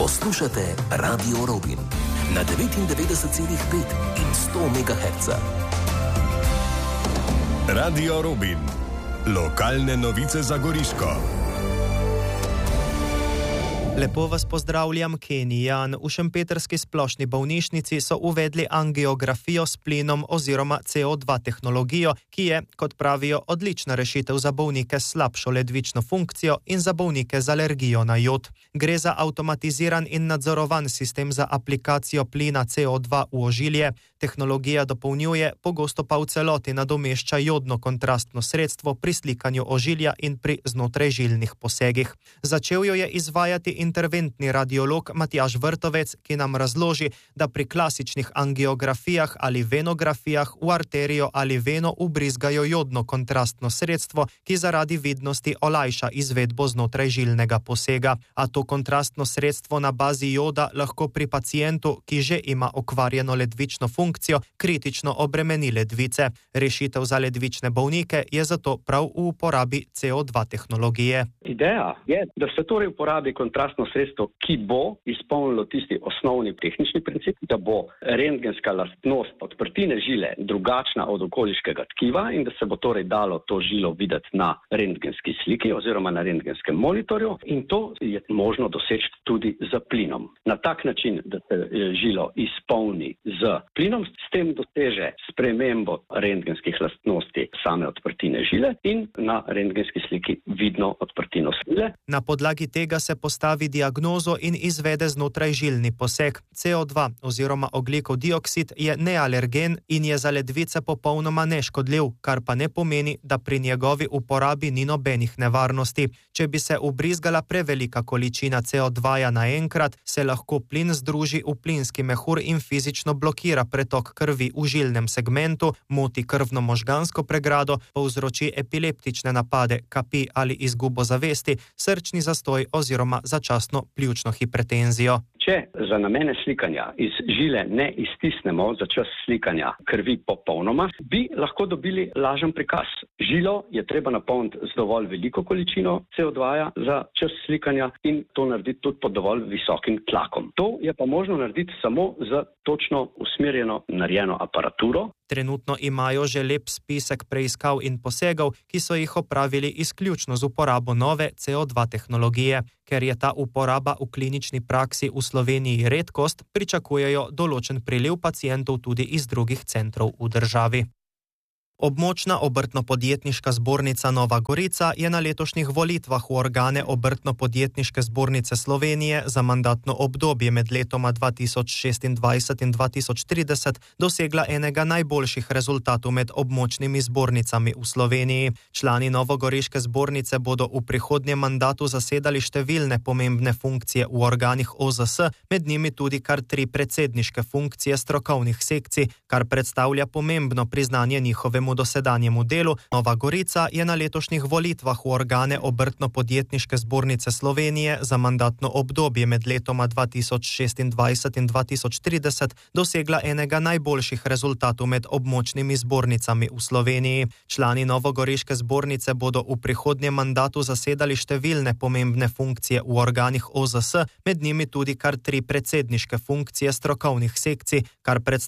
Poslušate Radio Robin na 99,5 in 100 MHz. Radio Robin. Lokalne novice za Goriško. Lepo vas pozdravljam, Kenijan. V šempetrski splošni bolnišnici so uvedli angiografijo s plinom oziroma CO2 tehnologijo, ki je, kot pravijo, odlična rešitev za bolnike s slabšo ledvično funkcijo in za bolnike z alergijo na jod. Gre za avtomatiziran in nadzorovan sistem za aplikacijo plina CO2 v ožilje. Tehnologija dopolnjuje, pogosto pa v celoti nadomešča jodno kontrastno sredstvo pri slikanju ožilja in pri znotrajžilnih posegih. Začel jo je izvajati interventni radiolog Matjaž Vrtovec, ki nam razloži, da pri klasičnih angiografijah ali venografijah v arterijo ali veno ubrizgajo jodno kontrastno sredstvo, ki zaradi vidnosti olajša izvedbo znotrajžilnega posega. A to kontrastno sredstvo na bazi joda lahko pri pacientu, ki že ima okvarjeno ledvično funkcijo, kritično obremeni ledvice. Rešitev za ledvične bolnike je zato prav v uporabi CO2 tehnologije. Ideja je, da se torej uporabi kontrastno sredstvo, ki bo izpolnilo tisti osnovni tehnični princip, da bo rentgenska lastnost odprtine žile drugačna od okoliškega tkiva in da se bo torej dalo to žilo videti na rentgenski sliki oziroma na rentgenskem monitorju, in to je možno doseči tudi z plinom. Na tak način, da se žilo izpolni z plinom, s tem doseže spremembo rentgenskih lastnosti same odprtine žile in na rentgenski sliki vidno odprtino žile. Na podlagi tega se postavi diagnozo in izvede znotrajžilni poseg. CO2 oziroma ogljikov dioksid je nealergen in je za ledvice popolnoma neškodljiv, kar pa ne pomeni, da pri njegovi uporabi ni nobenih nevarnosti. Če bi se ubrizgala prevelika količina CO2 naenkrat, se lahko plin združi v plinski mehur in fizično blokira pretok krvi v žilnem segmentu, moti krvno-možgansko pregrado, povzroči epileptične napade, kapi ali izgubo zavesti, srčni zastoj oziroma začasno pljučno hipertenzijo. Če za namene slikanja iz žile ne iztisnemo za čas slikanja krvi popolnoma, bi lahko dobili lažen prikaz. Žilo je treba napolniti z dovolj veliko količino CO2 za čas slikanja in to narediti tudi pod dovolj visokim tlakom. To je pa možno narediti samo z točno usmerjeno narejeno aparaturo. Trenutno imajo že lep spisek preiskav in posegov, ki so jih opravili izključno z uporabo nove CO2 tehnologije. Ker je ta uporaba v klinični praksi v Sloveniji redkost, pričakujejo določen priliv pacientov tudi iz drugih centrov v državi. Območna obrtno-podjetniška zbornica Nova Gorica je na letošnjih volitvah v organe Obrtno-podjetniške zbornice Slovenije za mandatno obdobje med letoma 2026 in 2030 dosegla enega najboljših rezultatov med območnimi zbornicami v Sloveniji. Člani novogoriške zbornice bodo v prihodnjem mandatu zasedali številne pomembne funkcije v organih OZS, med njimi tudi kar 3 predsedniške funkcije strokovnih sekcij, kar predstavlja pomembno priznanje njihovemu dosedanjemu delu. Nova Gorica je na letošnjih volitvah v organe Obrtno-podjetniške zbornice Slovenije za mandatno obdobje med letoma 2026 in 2030 dosegla enega najboljših rezultatov med območnimi zbornicami v Sloveniji. Člani novogoriške zbornice bodo v prihodnjem mandatu zasedali številne pomembne funkcije v organih OZS, med njimi tudi kar 3 predsedniške funkcije strokovnih sekcij, kar predstavlja